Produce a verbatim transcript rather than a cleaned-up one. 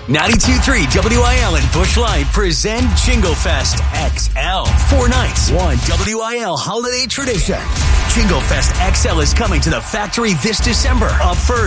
ninety-two point three W I L and Busch Light present Jingle Fest X L. Four nights, one W I L holiday tradition. Jingle Fest X L is coming to the factory this December. Up first.